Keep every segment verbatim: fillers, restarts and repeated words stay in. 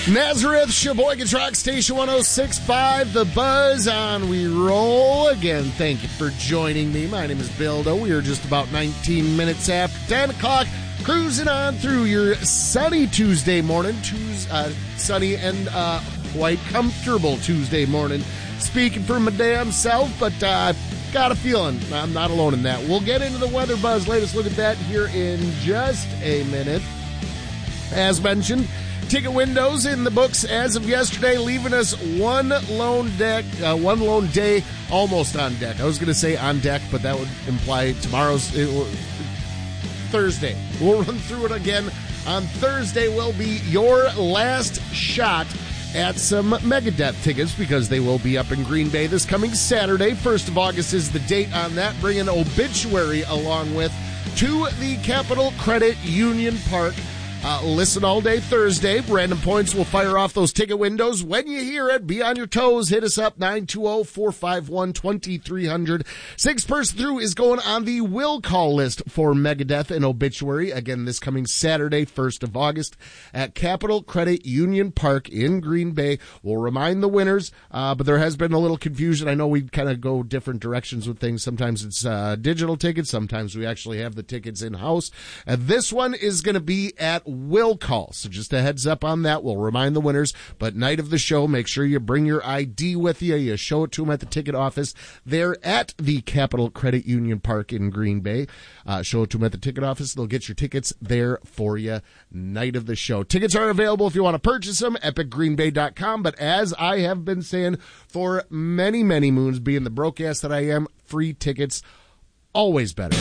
Nazareth, Sheboygan Rock Station one oh six point five, The Buzz on We Roll. Again, thank you for joining me. My name is Bill Doe. We are just about nineteen minutes after ten o'clock, cruising on through your sunny Tuesday morning, Tuesday, uh, sunny and uh, quite comfortable Tuesday morning. Speaking for my damn self, but uh, got a feeling I'm not alone in that. We'll get into the weather buzz. Latest look at that here in just a minute. As mentioned, ticket windows in the books as of yesterday, leaving us one lone deck, uh, one lone day almost on deck. I was going to say on deck, but that would imply tomorrow's it will, Thursday. We'll run through it again. On Thursday will be your last shot at some Megadeth tickets because they will be up in Green Bay this coming Saturday. first of August is the date on that. Bringing Obituary along with to the Capital Credit Union Park. Uh, listen all day Thursday. Random Points will fire off those ticket windows. When you hear it, be on your toes. Hit us up, nine two zero, four five one, two three zero zero. Sixth person through is going on the will call list for Megadeth and Obituary. Again, this coming Saturday, first of August, at Capital Credit Union Park in Green Bay. We'll remind the winners, uh, but there has been a little confusion. I know we kind of go different directions with things. Sometimes it's uh, digital tickets. Sometimes we actually have the tickets in-house. Uh, this one is going to be at will call. So just a heads up on that. We'll remind the winners, but night of the show, make sure you bring your I D with you. You show it to them at the ticket office there at the Capital Credit Union Park in Green Bay. Uh, show it to them at the ticket office. They'll get your tickets there for you night of the show. Tickets are available if you want to purchase them, epic green bay dot com. But as I have been saying for many, many moons, being the broke ass that I am, free tickets always better.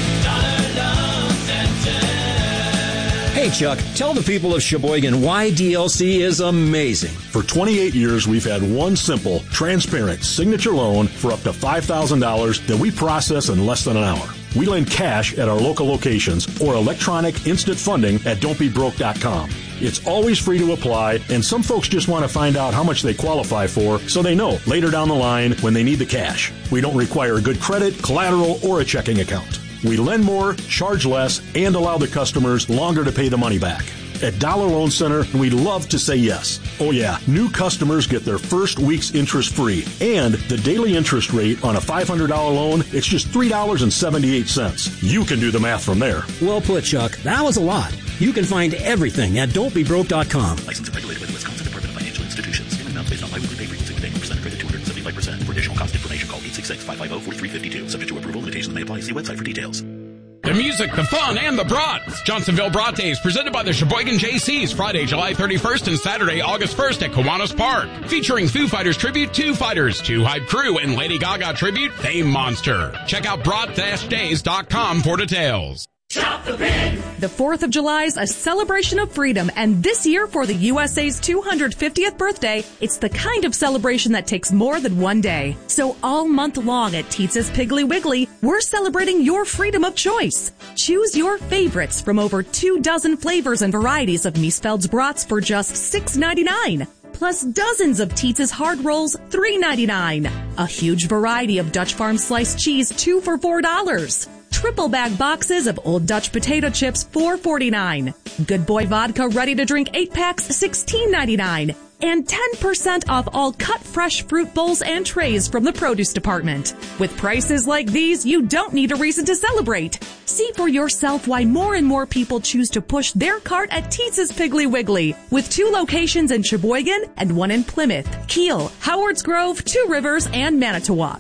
Hey, Chuck, tell the people of Sheboygan why D L C is amazing. For twenty-eight years, we've had one simple, transparent signature loan for up to five thousand dollars that we process in less than an hour. We lend cash at our local locations or electronic instant funding at don't be broke dot com. It's always free to apply, and some folks just want to find out how much they qualify for so they know later down the line when they need the cash. We don't require good credit, collateral, or a checking account. We lend more, charge less, and allow the customers longer to pay the money back. At Dollar Loan Center, we love to say yes. Oh yeah, new customers get their first week's interest free. And the daily interest rate on a five hundred dollars loan, it's just three dollars and seventy-eight cents. You can do the math from there. Well put, Chuck. That was a lot. You can find everything at don't be broke dot com. Licensed and regulated by the Wisconsin Department of Financial Institutions. Payment amounts based on biweekly pay frequency with annual percent credit two hundred seventy-five percent. For additional cost information, call eight six six, five five zero, four three five two. Subject to approval, limitations may apply. See website for details. The music, the fun, and the brats. Johnsonville Brat Days, presented by the Sheboygan J Cs, Friday, July thirty-first and Saturday, August first at Kiwanis Park. Featuring Foo Fighters tribute, Two Fighters, Two Hype Crew, and Lady Gaga tribute, Fame Monster. Check out brat days dot com for details. Shop the pig! The fourth of July is a celebration of freedom, and this year for the U S A's two hundred fiftieth birthday, it's the kind of celebration that takes more than one day. So all month long at Teetz's Piggly Wiggly, we're celebrating your freedom of choice. Choose your favorites from over two dozen flavors and varieties of Miesfeld's brats for just six ninety-nine. Plus dozens of Teetz's hard rolls, three ninety-nine. A huge variety of Dutch Farm sliced cheese, two for four dollars. Triple bag boxes of Old Dutch potato chips, four forty-nine. Good Boy vodka ready to drink eight packs, sixteen ninety-nine. And ten percent off all cut fresh fruit bowls and trays from the produce department. With prices like these, you don't need a reason to celebrate. See for yourself why more and more people choose to push their cart at Teetz's Piggly Wiggly, with two locations in Sheboygan and one in Plymouth, Kiel, Howards Grove, Two Rivers, and Manitowoc.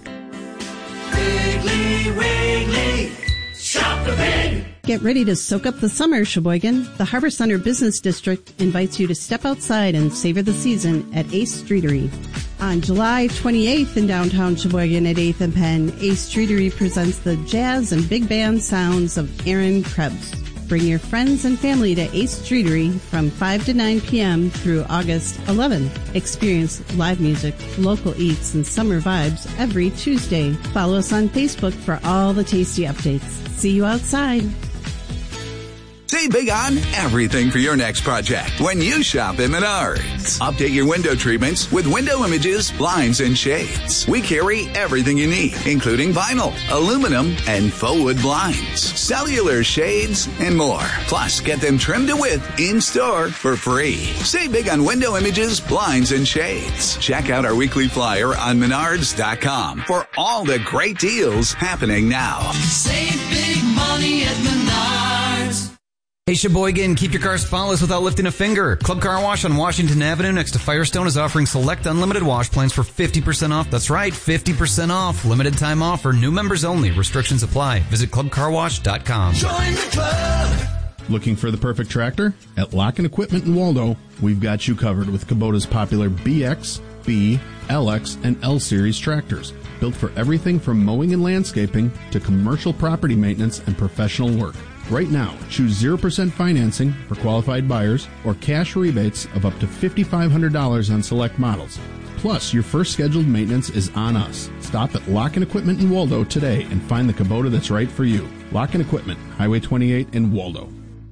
Piggly Wiggly, shop the pig! Get ready to soak up the summer, Sheboygan. The Harbor Center Business District invites you to step outside and savor the season at Ace Streetery. On July twenty-eighth in downtown Sheboygan at eighth and Penn, Ace Streetery presents the jazz and big band sounds of Aaron Krebs. Bring your friends and family to Ace Streetery from five to nine p.m. through August eleventh. Experience live music, local eats, and summer vibes every Tuesday. Follow us on Facebook for all the tasty updates. See you outside. Save big on everything for your next project when you shop at Menards. Update your window treatments with window images, blinds, and shades. We carry everything you need, including vinyl, aluminum, and faux wood blinds, cellular shades, and more. Plus, get them trimmed to width in-store for free. Save big on window images, blinds, and shades. Check out our weekly flyer on menards dot com for all the great deals happening now. Save big money at Menards. Hey Sheboygan, keep your car spotless without lifting a finger. Club Car Wash on Washington Avenue next to Firestone is offering select unlimited wash plans for fifty percent off. That's right, fifty percent off. Limited time offer. New members only. Restrictions apply. Visit club car wash dot com. Join the club. Looking for the perfect tractor? At Lock and Equipment in Waldo, we've got you covered with Kubota's popular B X, B, L X, and L Series tractors. Built for everything from mowing and landscaping to commercial property maintenance and professional work. Right now, choose zero percent financing for qualified buyers or cash rebates of up to five thousand five hundred dollars on select models. Plus, your first scheduled maintenance is on us. Stop at Lock and Equipment in Waldo today and find the Kubota that's right for you. Lock and Equipment, Highway twenty-eight in Waldo.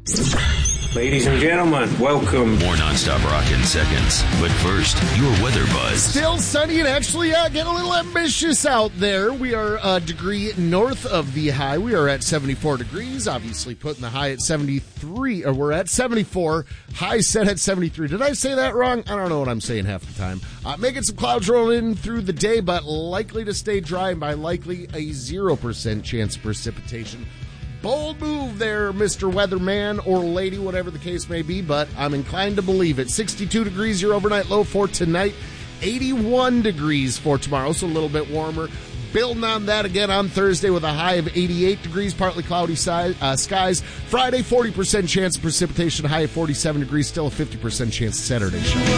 Ladies and gentlemen, welcome. More nonstop rock in seconds. But first, your weather buzz. Still sunny and actually uh, getting a little ambitious out there. We are a degree north of the high. We are at seventy-four degrees, obviously putting the high at seventy-three, or we're at seventy-four, high set at seventy-three. Did I say that wrong? I don't know what I'm saying half the time. Uh, making some clouds rolling in through the day, but likely to stay dry, and by likely a zero percent chance of precipitation. Bold move there, Mister Weatherman or lady, whatever the case may be, but I'm inclined to believe it. sixty-two degrees your overnight low for tonight, eighty-one degrees for tomorrow, so a little bit warmer. Building on that again on Thursday with a high of eighty-eight degrees, partly cloudy si- uh, skies. Friday, forty percent chance of precipitation, high of forty-seven degrees, still a fifty percent chance Saturday show.